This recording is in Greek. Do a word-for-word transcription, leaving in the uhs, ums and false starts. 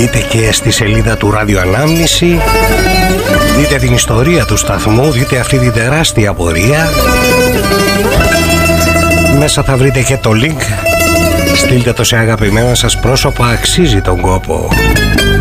Μπείτε και στη σελίδα του Ράδιο Ανάμνηση, δείτε την ιστορία του σταθμού, δείτε αυτή την τεράστια πορεία. Μέσα θα βρείτε και το link. Στείλτε το σε αγαπημένα σας πρόσωπα, αξίζει τον κόπο.